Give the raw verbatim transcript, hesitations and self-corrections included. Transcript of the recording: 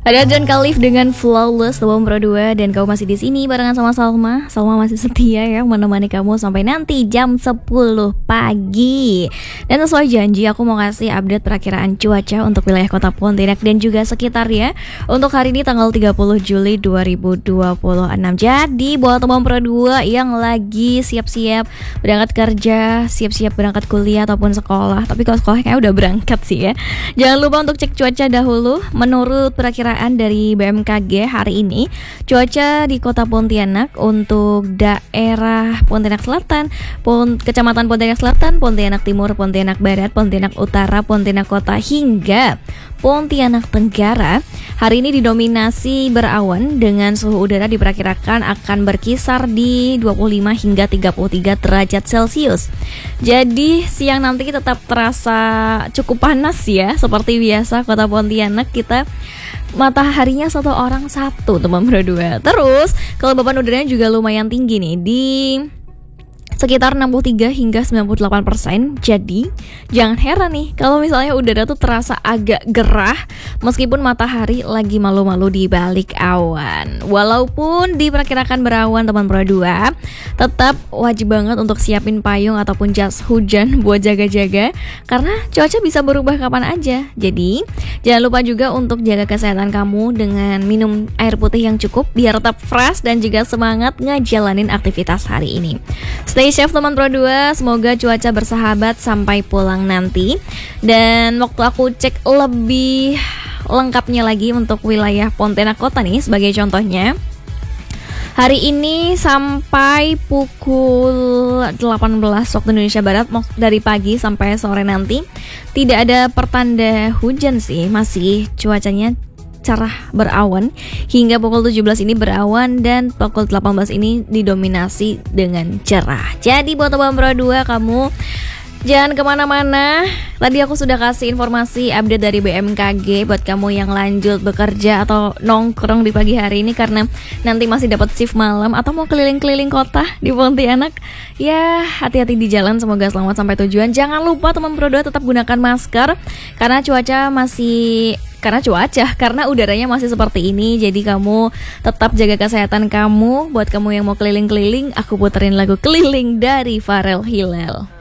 Ada John Khalif dengan Flawless Teman Pro dua. Dan kamu masih di sini barengan sama Salma. Salma masih setia ya menemani kamu sampai nanti jam sepuluh pagi. Dan sesuai janji aku mau kasih update perakiraan cuaca untuk wilayah kota Pontianak dan juga sekitarnya untuk hari ini tanggal tiga puluh Juli dua ribu dua puluh enam. Jadi buat Teman Pro dua yang lagi siap-siap berangkat kerja, siap-siap berangkat kuliah ataupun sekolah, tapi kalau sekolah kayaknya udah berangkat sih ya, jangan lupa untuk cek cuaca dahulu. Menurut perakiraan dari B M K G hari ini, cuaca di kota Pontianak untuk daerah Pontianak Selatan, Pon- Kecamatan Pontianak Selatan, Pontianak Timur, Pontianak Barat, Pontianak Utara, Pontianak Kota hingga Pontianak Tenggara hari ini didominasi berawan dengan suhu udara diperkirakan akan berkisar di dua puluh lima hingga tiga puluh tiga derajat Celcius. Jadi siang nanti tetap terasa cukup panas ya, seperti biasa kota Pontianak kita mataharinya satu orang satu Teman Pro dua. Terus kalau beban udaranya juga lumayan tinggi nih di sekitar enam puluh tiga hingga sembilan puluh delapan persen. Jadi jangan heran nih kalau misalnya udara tuh terasa agak gerah meskipun matahari lagi malu-malu di balik awan. Walaupun diperkirakan berawan Teman Pro dua, tetap wajib banget untuk siapin payung ataupun jas hujan buat jaga-jaga karena cuaca bisa berubah kapan aja. Jadi jangan lupa juga untuk jaga kesehatan kamu dengan minum air putih yang cukup biar tetap fresh dan juga semangat ngejalanin aktivitas hari ini. Stay safe Teman Pro dua, semoga cuaca bersahabat sampai pulang nanti. Dan waktu aku cek lebih lengkapnya lagi untuk wilayah Pontianak Kota nih sebagai contohnya, hari ini sampai pukul delapan belas waktu Indonesia Barat, dari pagi sampai sore nanti tidak ada pertanda hujan sih, masih cuacanya cerah berawan. Hingga pukul tujuh belas ini berawan dan pukul delapan belas ini didominasi dengan cerah. Jadi buat Teman Pro dua, kamu jangan kemana-mana. Tadi aku sudah kasih informasi update dari B M K G buat kamu yang lanjut bekerja atau nongkrong di pagi hari ini karena nanti masih dapat shift malam atau mau keliling-keliling kota di Pontianak. Ya hati-hati di jalan, semoga selamat sampai tujuan. Jangan lupa Teman Pro dua tetap gunakan masker karena cuaca masih Karena cuaca, karena udaranya masih seperti ini. Jadi kamu tetap jaga kesehatan kamu. Buat kamu yang mau keliling-keliling, aku puterin lagu Keliling dari Farel Hilal.